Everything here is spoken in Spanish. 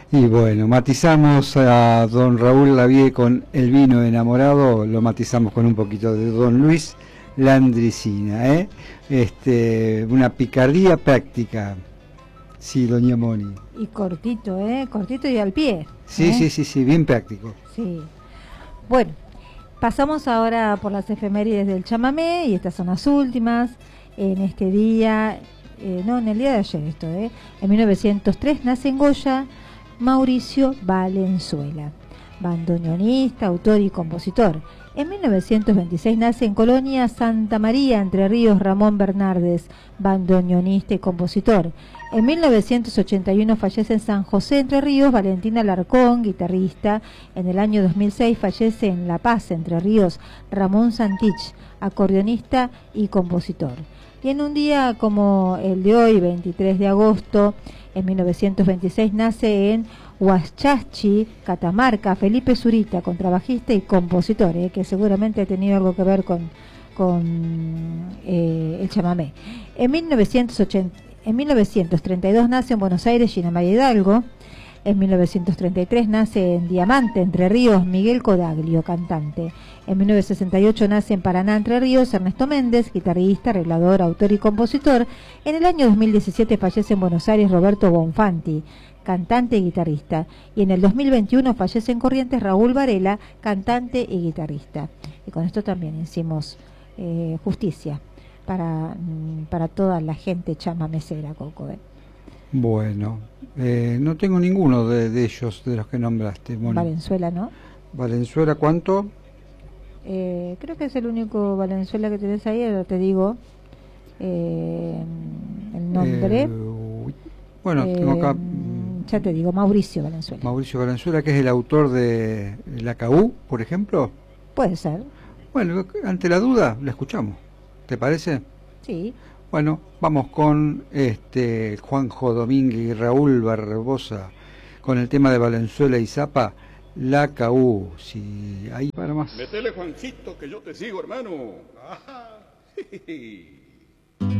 Y bueno, matizamos a don Raúl Lavie con El vino enamorado, lo matizamos con un poquito de don Luis Landricina, ¿eh? Una picardía práctica, sí, doña Moni. Y cortito, cortito y al pie. Sí, sí, sí, sí, bien práctico. Sí. Bueno, pasamos ahora por las efemérides del chamamé, y estas son las últimas. En este día, en el día de ayer esto, en 1903 nace en Goya Mauricio Valenzuela, bandoneonista, autor y compositor. En 1926 nace en Colonia Santa María, Entre Ríos, Ramón Bernardes, bandoneonista y compositor. En 1981 fallece en San José, Entre Ríos, Valentín Alarcón, guitarrista. En el año 2006 fallece en La Paz, Entre Ríos, Ramón Santich, acordeonista y compositor. Y en un día como el de hoy, 23 de agosto, en 1926 nace en Huachachi, Catamarca, Felipe Zurita, contrabajista y compositor, que seguramente ha tenido algo que ver con el chamamé. En 1932 nace en Buenos Aires Gina María Hidalgo. En 1933 nace en Diamante, Entre Ríos, Miguel Codaglio, cantante. En 1968 nace en Paraná, Entre Ríos, Ernesto Méndez, guitarrista, arreglador, autor y compositor. En el año 2017 fallece en Buenos Aires Roberto Bonfanti, cantante y guitarrista. Y en el 2021 fallece en Corrientes Raúl Varela, cantante y guitarrista. Y con esto también hicimos justicia para toda la gente chamamecera, Coco. Bueno, no tengo ninguno de ellos, de los que nombraste, Moni. Valenzuela, ¿no? ¿Valenzuela cuánto? Creo que es el único Valenzuela que tenés ahí, ahora te digo el nombre. Bueno, tengo acá... Ya te digo, Mauricio Valenzuela. Mauricio Valenzuela, que es el autor de La CAU, por ejemplo. Puede ser. Bueno, ante la duda, la escuchamos. ¿Te parece? Sí. Bueno, vamos con Juanjo Domínguez y Raúl Barbosa con el tema de Valenzuela y Zapa, La CAU. Si hay para más. Metele, Juanjito, que yo te sigo, hermano. Ajá.